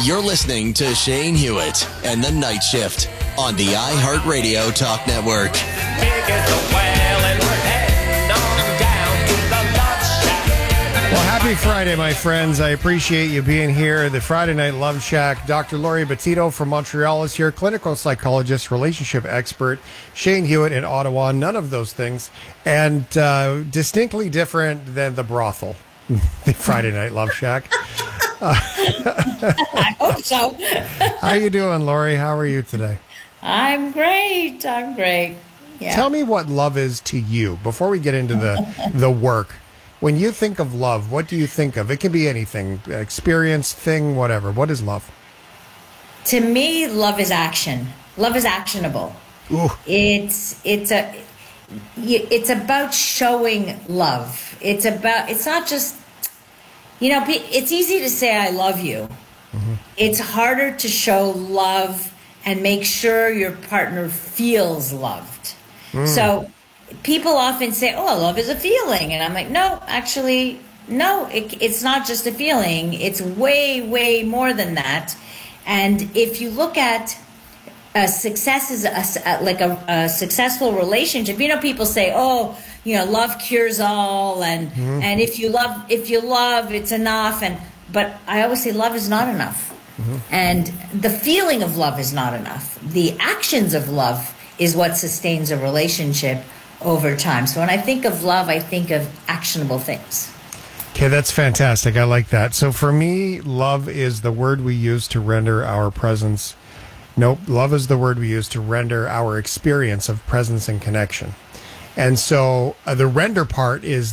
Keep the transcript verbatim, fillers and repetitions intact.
You're listening to Shane Hewitt and the Night Shift on the iHeartRadio Talk Network. Well, happy Friday, my friends. I appreciate you being here. The Friday Night Love Shack. Doctor Lori Bettito from Montreal is here, clinical psychologist, relationship expert. Shane Hewitt in Ottawa, none of those things. And uh, distinctly different than the brothel, the Friday Night Love Shack. Uh, I hope so. How you doing, Lori? How are you today? I'm great. I'm great. Yeah. Tell me what love is to you before we get into the the work. When you think of love, what do you think of? It can be anything, experience, thing, whatever. What is love? To me, love is action. Love is actionable. Ooh. It's it's a it's about showing love. It's about it's not just, you know, it's easy to say I love you. Mm-hmm. It's harder to show love and make sure your partner feels loved. Mm. So people often say, oh, love is a feeling. And I'm like, no, actually, no, it, it's not just a feeling. It's way, way more than that. And if you look at a success is a, like a, a successful relationship, you know, people say, oh, you know, love cures all. And, mm-hmm. and if you love, if you love, it's enough. And, but I always say love is not enough. Mm-hmm. And the feeling of love is not enough. The actions of love is what sustains a relationship over time. So when I think of love, I think of actionable things. Okay, that's fantastic. I like that. So for me, love is the word we use to render our presence. Nope, love is the word we use to render our experience of presence and connection. And so uh, the render part is